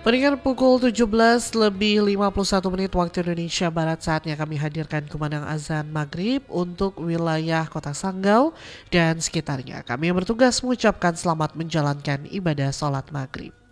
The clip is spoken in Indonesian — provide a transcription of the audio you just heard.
Pendengar pukul 17:51 waktu Indonesia Barat, saatnya kami hadirkan kumandang azan maghrib untuk wilayah Kota Sanggau dan sekitarnya. Kami yang bertugas mengucapkan selamat menjalankan ibadah sholat maghrib.